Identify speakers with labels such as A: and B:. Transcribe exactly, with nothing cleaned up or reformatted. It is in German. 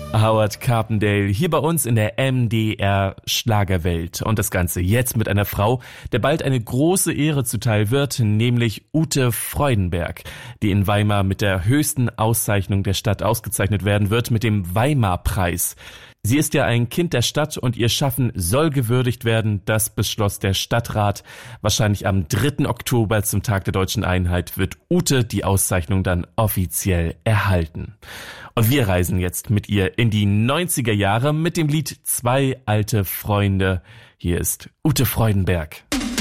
A: Howard Carpendale hier bei uns in der M D R Schlagerwelt. Und das Ganze jetzt mit einer Frau, der bald eine große Ehre zuteil wird, nämlich Ute Freudenberg, die in Weimar mit der höchsten Auszeichnung der Stadt ausgezeichnet werden wird, mit dem Weimar-Preis. Sie ist ja ein Kind der Stadt und ihr Schaffen soll gewürdigt werden. Das beschloss der Stadtrat. Wahrscheinlich am dritten Oktober zum Tag der Deutschen Einheit wird Ute die Auszeichnung dann offiziell erhalten. Und wir reisen jetzt mit ihr in die neunziger Jahre mit dem Lied Zwei alte Freunde. Hier ist Ute Freudenberg.